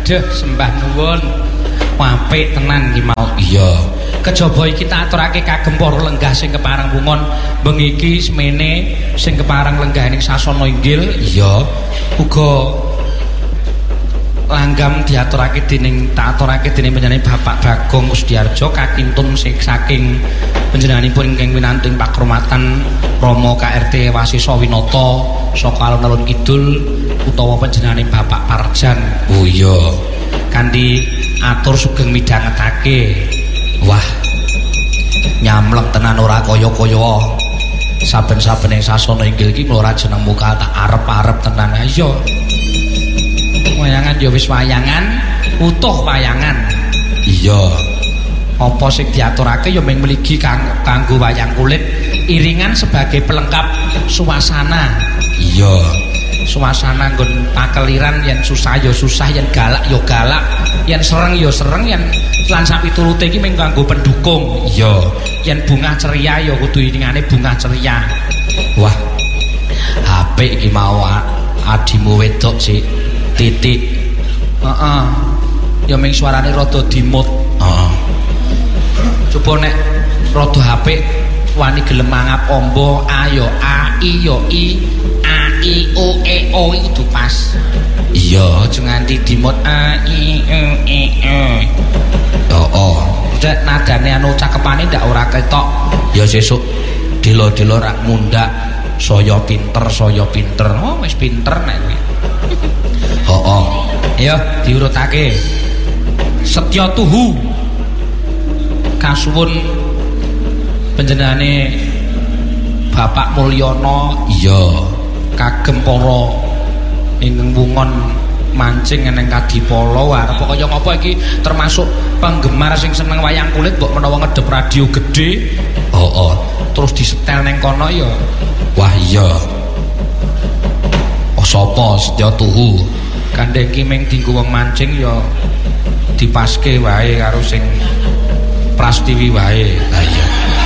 Aduh, sembah nuwun. Apik tenan iki mau. Iya. Kejaba iki tak aturake kagem para lenggah sing kepareng wungon bengi iki semene sing kepareng lenggah ning sasana inggil. Iya. Uga langgam diaturake dening tak aturake dening panjenengan Bapak Bagong Kusdiarjo kakintun saking panjenenganipun ingkang winanting pakromatan Rama KRT Wasisa Winata saka alun-alun kidul utawa panjenengane Bapak Parjan. Oh iya. Kanthi atur sugeng midhangetake. Wah. Nyamlek tenan ora kaya-kaya. Saben-saben ing sasana inggil iki ora jeneng muka tak arep-arep tenan. Ayo. Wayangan ya wis wayangan, utuh wayangan. Iya. Apa sing diaturake ya mung mligi kanggo wayang kulit, iringan sebagai pelengkap suasana. Iya. Suasana nggon pakeliran yen susah ya susah, yen galak ya galak, yen sereng ya sereng, yen lan sak piturute iki mung kanggo pendukung. Iya. Yen bungah ceria ya kudu iringane bungah ceria. Wah. Apik iki mau adimu wedok sih. Titik. Heeh. Ya ming suarane rada dimut. Heeh. Coba nek rada apik wani gelem mangap amba ayo a i yo i a i o e o itu pas. Iya, aja nganti dimut a i o e o. Heeh. Dek nadane anu cakepane ndak ora ketok. Ya sesuk dilo-dilo rak mundak saya pinter. Oh wis pinter nek kuwi. Heeh. Ayo diurutake. Setya tuhu. Kasuwun panjenengane Bapak Mulyono, iya, kagem para ingkang wungon mancing eneng kadipala arep kaya ngapa iki termasuk penggemar sing seneng wayang kulit mbok menawa ngedep radio gedhe. Heeh. Terus disetel ning kono ya. Wah iya. Oh sapa Setya tuhu? Kandhe iki ming dienggo wong mancing ya dipaske wae karo sing Prastiwi wae. Lah iya.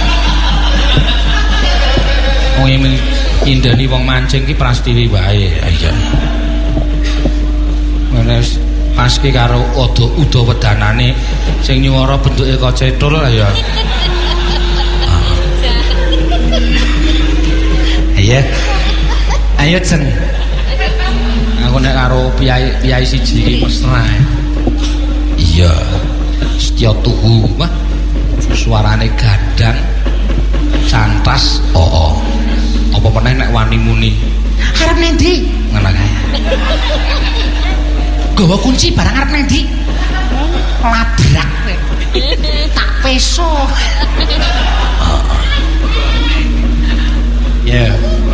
Wong indani wong mancing ki Prastiwi wae. Lah iya. Ngene paske karo uda wedanane sing nyuwara bentuke kaya cetul lah ya. Iya. Ayo Ceng. Aku nek karo piyai siji iki mesra. Iya. Setya tuhu. Wah. Suarane gandang. Cantas. Oh. Apa meneh nek wani muni. Arep nang ndi? Ngono kae. Gawa kunci barang arep nang ndi? Labrak kowe. Tak peso. Ya.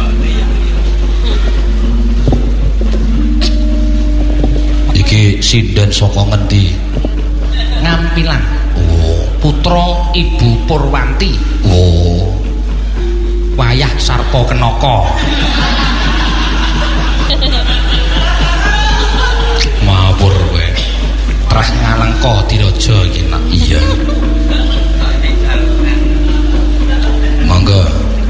Iki sinden saka ngendi? Ngampilan. Oh, putra Ibu Purwanti. Oh. Wayah Sarpa Kenaka. Mawur kowe. Trah ngalengka diraja iki nak. Iya. Monggo.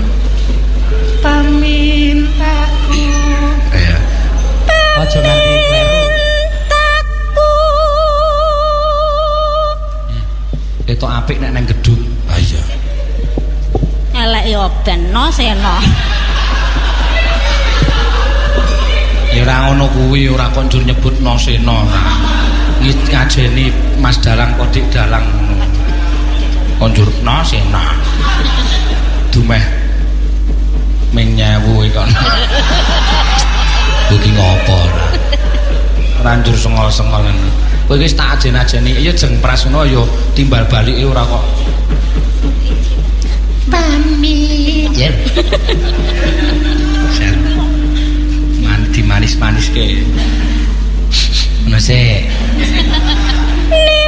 Pamintaku. Iya. Aja nganti kleru. Ketok apik nek nang gedung. Ah iya. Elek ya ben no seno. Ya ora ngono kuwi, ora kok njur nyebut no seno. Ngajeni Mas Dalang Kodik Dalang ngono. Konjur no seno. Dumeh ming 1000 iki kon. Iki ngopo ora? Ora njur sengol-sengolen. Kowe wis tak ajen-ajeni, iya jeng prasuna ya timbal balike ora kok. Pamit. Ya. Mandi manis-manis ke. Ngono sih.